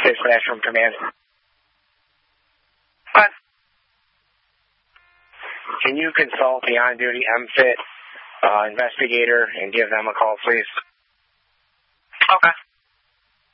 Dispatch from command. What? Can you consult the on-duty MFIT investigator and give them a call, please? Okay.